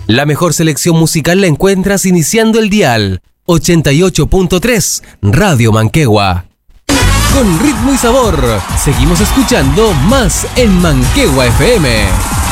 La mejor selección musical la encuentras iniciando el dial 88.3 Radio Manquehue. Con ritmo y sabor, seguimos escuchando más en Manquehue FM.